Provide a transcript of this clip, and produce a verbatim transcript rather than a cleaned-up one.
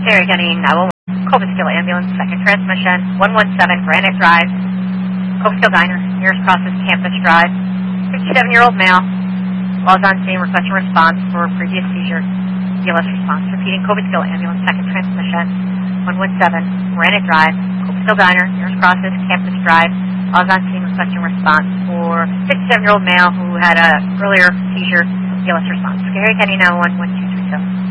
Cherry County nine one one, Cobleskill Ambulance, second transmission, one one seven Granite Drive, Cobleskill Diner, nearest crosses Campus Drive, fifty-seven-year-old male, laws on scene, requesting response for previous seizure, B L S response, repeating Cobleskill Ambulance, second transmission, one one seven Granite Drive, Cobleskill Diner, nearest crosses Campus Drive, laws on scene, requesting response for fifty-seven-year-old male who had a earlier seizure, B L S response. Cherry County nine one one, one two three seven.